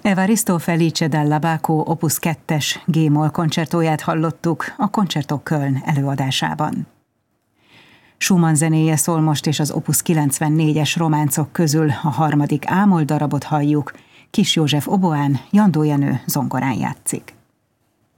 Evaristo Felice della Baco Opus 2-es G-moll koncertóját hallottuk a Concerto Köln előadásában. Schumann zenéje szól most, és az Opus 94-es románcok közül a harmadik A-moll darabot halljuk. Kis József oboán, Jandó Jenő zongorán játszik.